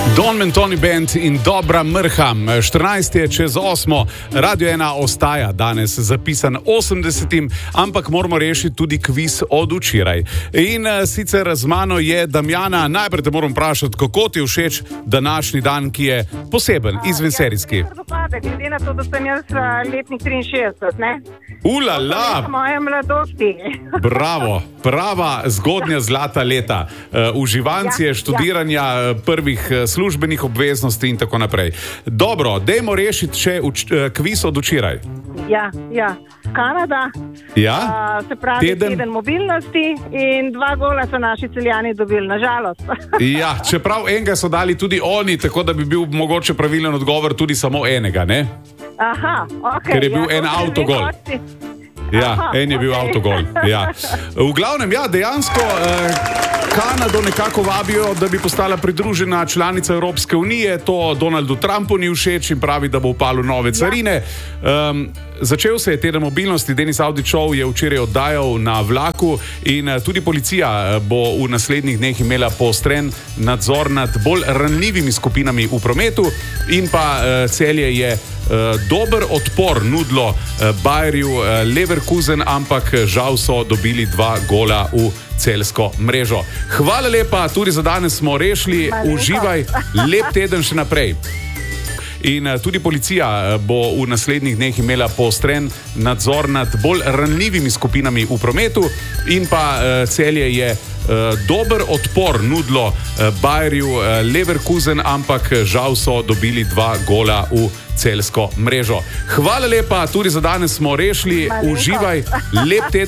Don Mentoni Band in Dobra mrha. 14 je čez 8, Radio 1 ostaja danes zapisan 80, ampak moramo rešiti tudi kviz od včeraj. In sicer z mano je Damjana. Najprej te moram vprašati, kako ti je všeč današnji dan, ki je poseben, izvenserijski. Glede na to, da sem jaz letnik 63, ne? Ulala! Moje mladosti. Bravo, prava zgodnja zlata leta. Uživancije študiranja, prvih službenih obveznosti in tako naprej. Dobro, dajmo rešiti še kviz od včeraj. Ja. Kanada, se pravi teden mobilnosti in 2 gola so naši Celjani dobili, nažalost. Ja, čeprav enega so dali tudi oni, tako da bi bil mogoče pravilen odgovor tudi samo enega, ne? Aha, ok. Ker je bil en avtogol. Ja, en je bil avtogol. Ja. V glavnem, dejansko Kanado nekako vabijo, da bi postala pridružena članica Evropske unije. To Donaldu Trumpu ni všeč in pravi, da bo upalil nove carine. Začel se je teden mobilnosti, Denis Avdićov je včeraj oddajal na vlaku in tudi policija bo v naslednjih dneh imela poostren nadzor nad bolj ranljivimi skupinami v prometu in pa Celje je dober odpor nudilo Bayerju Leverkusen, ampak žal so dobili 2 gola v celjsko mrežo. Hvala lepa, tudi za danes smo rešili. Uživaj, lep teden še naprej. In tudi policija bo v naslednjih dneh imela poostren nadzor nad bolj ranljivimi skupinami v prometu in pa Celje je dober odpor nudilo Bayerju Leverkusen, ampak žal so dobili 2 gola v celjsko mrežo. Hvala lepa, tudi za danes smo rešili. Uživaj, lep teden.